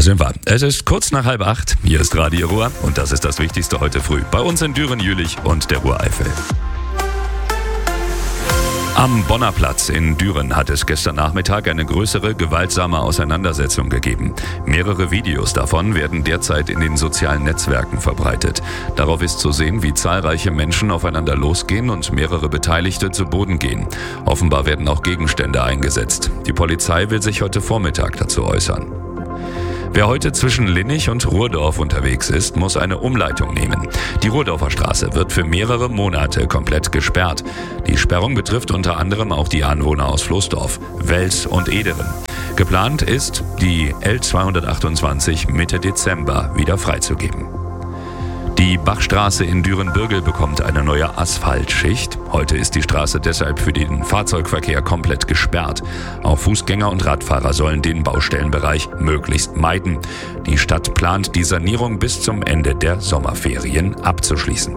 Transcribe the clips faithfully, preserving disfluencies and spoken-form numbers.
sind wir. Es ist kurz nach halb acht. Hier ist Radio Ruhr und das ist das Wichtigste heute früh. Bei uns in Düren, Jülich und der Ruhr-Eifel. Am Bonner Platz in Düren hat es gestern Nachmittag eine größere, gewaltsame Auseinandersetzung gegeben. Mehrere Videos davon werden derzeit in den sozialen Netzwerken verbreitet. Darauf ist zu sehen, wie zahlreiche Menschen aufeinander losgehen und mehrere Beteiligte zu Boden gehen. Offenbar werden auch Gegenstände eingesetzt. Die Polizei will sich heute Vormittag dazu äußern. Wer heute zwischen Linnich und Ruhrdorf unterwegs ist, muss eine Umleitung nehmen. Die Ruhrdorfer Straße wird für mehrere Monate komplett gesperrt. Die Sperrung betrifft unter anderem auch die Anwohner aus Floßdorf, Wels und Ederen. Geplant ist, die L zweihundertachtundzwanzig Mitte Dezember wieder freizugeben. Die Bachstraße in Düren-Bürgel bekommt eine neue Asphaltschicht. Heute ist die Straße deshalb für den Fahrzeugverkehr komplett gesperrt. Auch Fußgänger und Radfahrer sollen den Baustellenbereich möglichst meiden. Die Stadt plant, die Sanierung bis zum Ende der Sommerferien abzuschließen.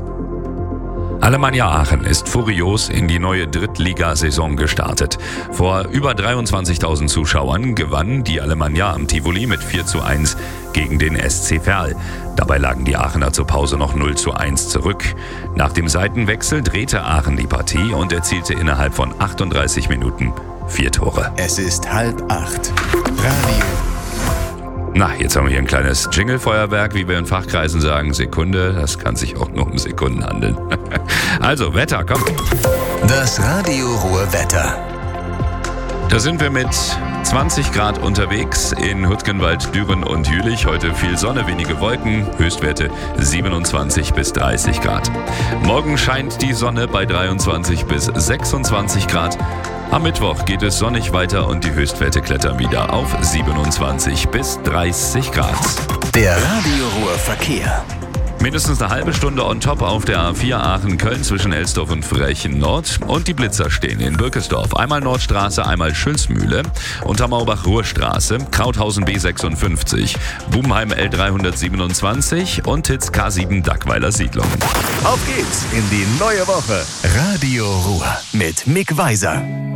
Alemannia Aachen ist furios in die neue Drittligasaison gestartet. Vor über dreiundzwanzigtausend Zuschauern gewann die Alemannia am Tivoli mit vier zu eins gegen den S C Verl. Dabei lagen die Aachener zur Pause noch null zu eins zurück. Nach dem Seitenwechsel drehte Aachen die Partie und erzielte innerhalb von achtunddreißig Minuten vier Tore. Es ist halb acht. Radio. Na, jetzt haben wir hier ein kleines Jingle-Feuerwerk, wie wir in Fachkreisen sagen. Sekunde, das kann sich auch nur um Sekunden handeln. Also, Wetter, komm. Das Radio Ruhr Wetter. Da sind wir mit zwanzig Grad unterwegs in Hüttgenwald, Düren und Jülich. Heute viel Sonne, wenige Wolken, Höchstwerte siebenundzwanzig bis dreißig Grad. Morgen scheint die Sonne bei dreiundzwanzig bis sechsundzwanzig Grad. Am Mittwoch geht es sonnig weiter und die Höchstwerte klettern wieder auf siebenundzwanzig bis dreißig Grad. Der Radio Ruhr Verkehr. Mindestens eine halbe Stunde on top auf der A vier Aachen-Köln zwischen Elsdorf und Frechen Nord. Und die Blitzer stehen in Birkesdorf. Einmal Nordstraße, einmal Schülsmühle. Untermaubach-Ruhrstraße, Krauthausen B sechsundfünfzig, Bubenheim L dreihundertsiebenundzwanzig und Hitz K sieben Dackweiler Siedlung. Auf geht's in die neue Woche. Radio Ruhr mit Mick Weiser.